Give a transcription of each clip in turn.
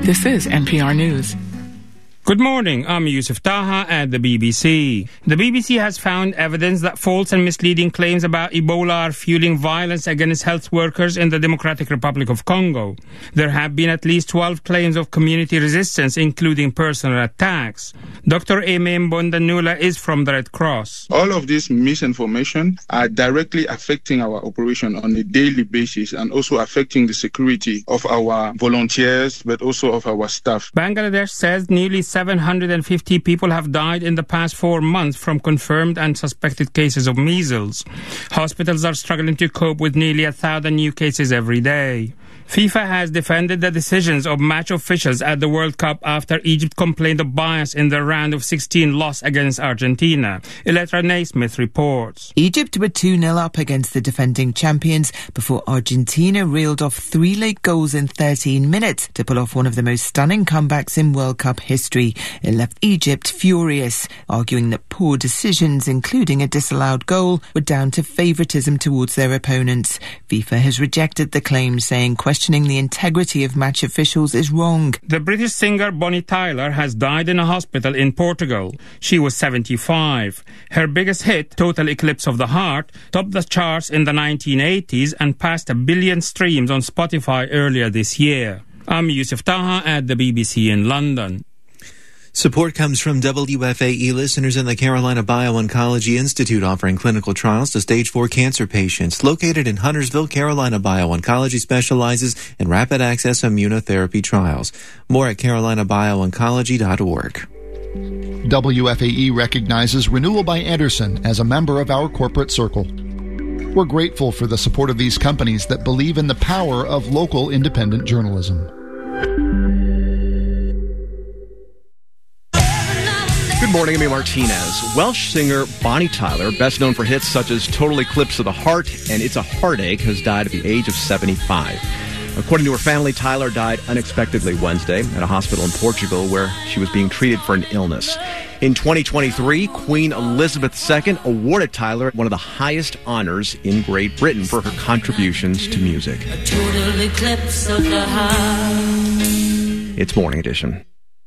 This is NPR News. Good morning, I'm Yusuf Taha at the BBC. The BBC has found evidence that false and misleading claims about Ebola are fueling violence against health workers in the Democratic Republic of Congo. There have been at least 12 claims of community resistance, including personal attacks. Dr. Aimé Mbondanula is from the Red Cross. All of this misinformation are directly affecting our operation on a daily basis and also affecting the security of our volunteers, but also of our staff. Bangladesh says nearly 750 people have died in the past 4 months from confirmed and suspected cases of measles. Hospitals are struggling to cope with nearly 1,000 new cases every day. FIFA has defended the decisions of match officials at the World Cup after Egypt complained of bias in the round of 16 loss against Argentina. Elettra Naismith reports. Egypt were 2-0 up against the defending champions before Argentina reeled off 3 late goals in 13 minutes to pull off one of the most stunning comebacks in World Cup history. It left Egypt furious, arguing that poor decisions, including a disallowed goal, were down to favouritism towards their opponents. FIFA has rejected the claim, saying questioning the integrity of match officials is wrong. The British singer Bonnie Tyler has died in a hospital in Portugal. She was 75. Her biggest hit, Total Eclipse of the Heart, topped the charts in the 1980s and passed 1 billion streams on Spotify earlier this year. I'm Yusuf Taha at the BBC in London. Support comes from WFAE listeners in the Carolina Bio-Oncology Institute, offering clinical trials to stage 4 cancer patients. Located in Huntersville, Carolina Bio-Oncology specializes in rapid access immunotherapy trials. More at carolinabioncology.org. WFAE recognizes Renewal by Andersen as a member of our corporate circle. We're grateful for the support of these companies that believe in the power of local independent journalism. Good morning, I'm Martinez. Welsh singer Bonnie Tyler, best known for hits such as Total Eclipse of the Heart and It's a Heartache, has died at the age of 75. According to her family, Tyler died unexpectedly Wednesday at a hospital in Portugal where she was being treated for an illness. In 2023, Queen Elizabeth II awarded Tyler one of the highest honors in Great Britain for her contributions to music. A total eclipse of the heart. It's Morning Edition.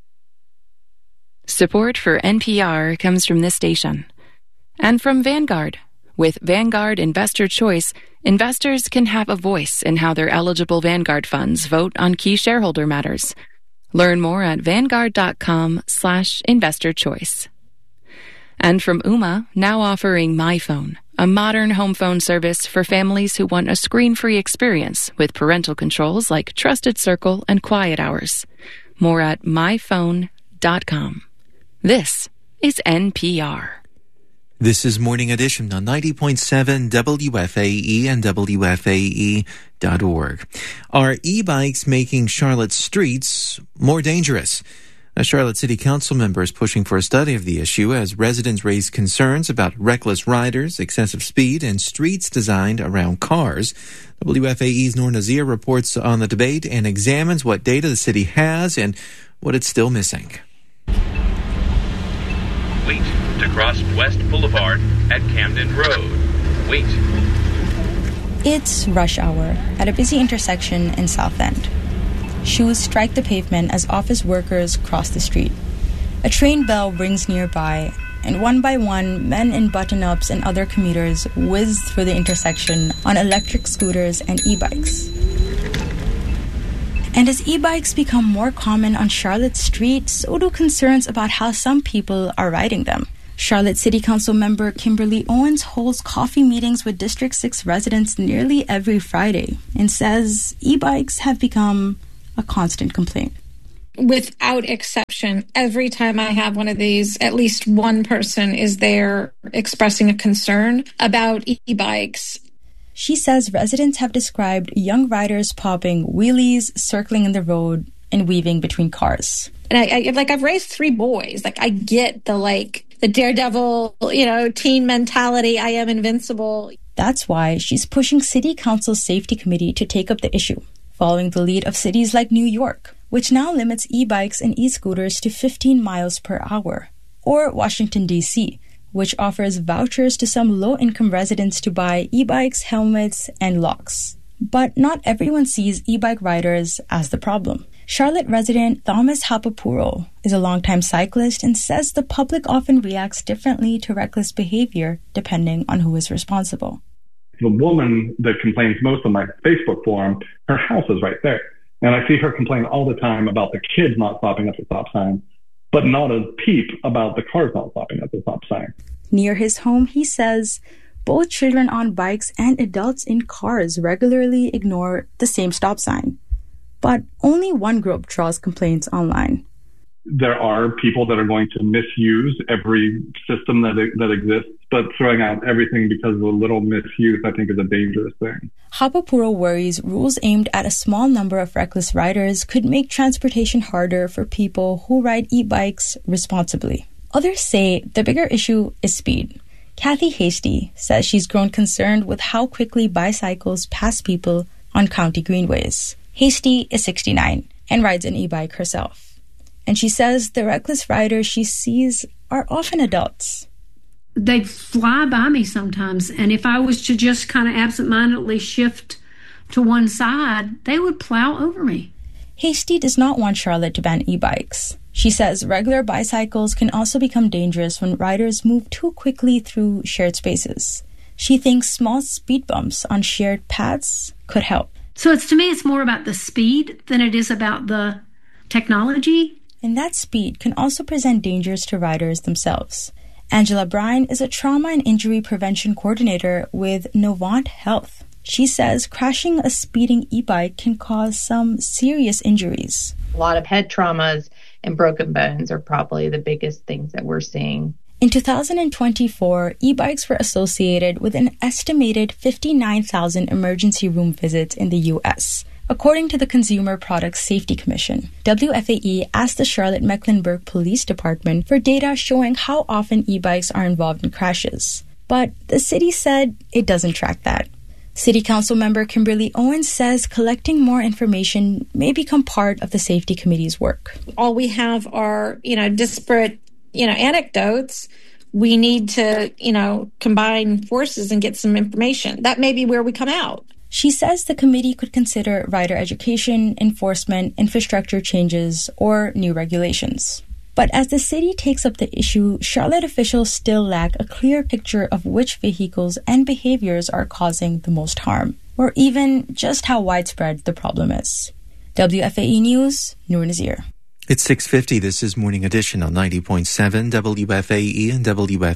Support for NPR comes from this station and from Vanguard. With Vanguard Investor Choice, investors can have a voice in how their eligible Vanguard funds vote on key shareholder matters. Learn more at vanguard.com/investorchoice. And from Ooma, now offering MyPhone, a modern home phone service for families who want a screen-free experience with parental controls like Trusted Circle and Quiet Hours. More at myphone.com. This is NPR. This is Morning Edition on 90.7 WFAE and WFAE.org. Are e-bikes making Charlotte's streets more dangerous? A Charlotte City Council member is pushing for a study of the issue as residents raise concerns about reckless riders, excessive speed, and streets designed around cars. WFAE's Noor Nazir reports on the debate and examines what data the city has and what it's still missing. Wait to cross West Boulevard at Camden Road. Wait. It's rush hour at a busy intersection in South End. Shoes strike the pavement as office workers cross the street. A train bell rings nearby, and one by one, men in button-ups and other commuters whiz through the intersection on electric scooters and e-bikes. And as e-bikes become more common on Charlotte Street, so do concerns about how some people are riding them. Charlotte City Council member Kimberly Owens holds coffee meetings with District 6 residents nearly every Friday and says e-bikes have become a constant complaint. Without exception, every time I have one of these, at least one person is there expressing a concern about e-bikes. She says residents have described young riders popping wheelies, circling in the road, and weaving between cars. And I've raised 3 boys. I get the daredevil, teen mentality. I am invincible. That's why she's pushing City Council's Safety Committee to take up the issue, following the lead of cities like New York, which now limits e-bikes and e-scooters to 15 miles per hour, or Washington, D.C., which offers vouchers to some low-income residents to buy e-bikes, helmets, and locks. But not everyone sees e-bike riders as the problem. Charlotte resident Thomas Hapapuro is a longtime cyclist and says the public often reacts differently to reckless behavior depending on who is responsible. The woman that complains most on my Facebook forum, her house is right there. And I see her complain all the time about the kids not stopping at the stop sign, but not a peep about the cars not stopping at the stop sign. Near his home, he says, both children on bikes and adults in cars regularly ignore the same stop sign. But only one group draws complaints online. There are people that are going to misuse every system that exists, but throwing out everything because of a little misuse, I think, is a dangerous thing. Hapapuro worries rules aimed at a small number of reckless riders could make transportation harder for people who ride e-bikes responsibly. Others say the bigger issue is speed. Kathy Hasty says she's grown concerned with how quickly bicycles pass people on county greenways. Hasty is 69 and rides an e-bike herself. And she says the reckless riders she sees are often adults. They fly by me sometimes, and if I was to just kind of absentmindedly shift to one side, they would plow over me. Hasty does not want Charlotte to ban e-bikes. She says regular bicycles can also become dangerous when riders move too quickly through shared spaces. She thinks small speed bumps on shared paths could help. So to me, it's more about the speed than it is about the technology. And that speed can also present dangers to riders themselves. Angela Bryan is a trauma and injury prevention coordinator with Novant Health. She says crashing a speeding e-bike can cause some serious injuries. A lot of head traumas and broken bones are probably the biggest things that we're seeing. In 2024, e-bikes were associated with an estimated 59,000 emergency room visits in the U.S., according to the Consumer Products Safety Commission. WFAE asked the Charlotte-Mecklenburg Police Department for data showing how often e-bikes are involved in crashes. But the city said it doesn't track that. City Council member Kimberly Owens says collecting more information may become part of the Safety Committee's work. All we have are, disparate, anecdotes. We need to, combine forces and get some information. That may be where we come out. She says the committee could consider rider education, enforcement, infrastructure changes, or new regulations. But as the city takes up the issue, Charlotte officials still lack a clear picture of which vehicles and behaviors are causing the most harm, or even just how widespread the problem is. WFAE News, Noor Nazir. It's 6:50. This is Morning Edition on 90.7 WFAE and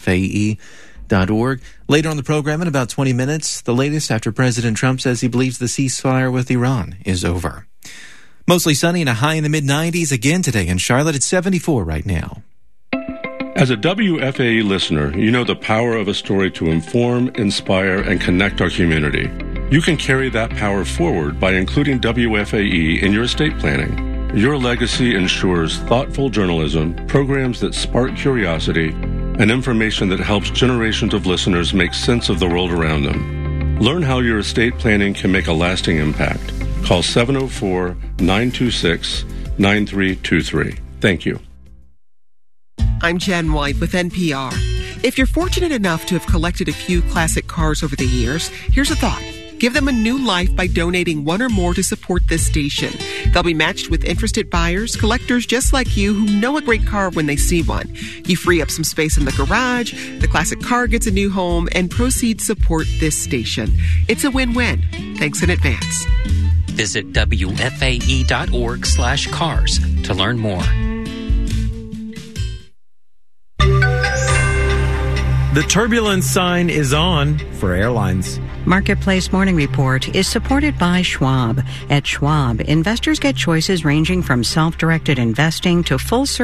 WFAE.org. Later on the program, in about 20 minutes, the latest after President Trump says he believes the ceasefire with Iran is over. Mostly sunny and a high in the mid-90s again today in Charlotte. It's 74 right now. As a WFAE listener, you know the power of a story to inform, inspire, and connect our community. You can carry that power forward by including WFAE in your estate planning. Your legacy ensures thoughtful journalism, programs that spark curiosity, and information that helps generations of listeners make sense of the world around them. Learn how your estate planning can make a lasting impact. Call 704-926-9323. Thank you. I'm Jen White with NPR. If you're fortunate enough to have collected a few classic cars over the years, here's a thought. Give them a new life by donating one or more to support this station. They'll be matched with interested buyers, collectors just like you who know a great car when they see one. You free up some space in the garage, the classic car gets a new home, and proceeds support this station. It's a win-win. Thanks in advance. Visit WFAE.org/cars to learn more. The turbulence sign is on for airlines. Marketplace Morning Report is supported by Schwab. At Schwab, investors get choices ranging from self-directed investing to full-service